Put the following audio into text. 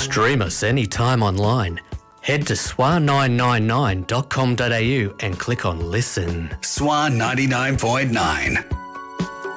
stream us anytime online. Head to swa999.com.au and click on Listen. Swan 99.9.